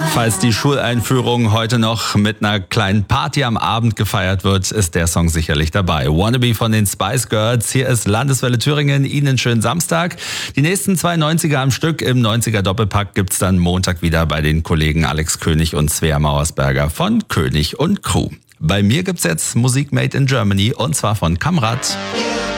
Falls die Schuleinführung heute noch mit einer kleinen Party am Abend gefeiert wird, ist der Song sicherlich dabei. Wannabe von den Spice Girls. Hier ist Landeswelle Thüringen. Ihnen einen schönen Samstag. Die nächsten 2 90er am Stück im 90er Doppelpack gibt's dann Montag wieder bei den Kollegen Alex König und Svea Mauersberger von König und Crew. Bei mir gibt's jetzt Musik Made in Germany und zwar von Kamrat.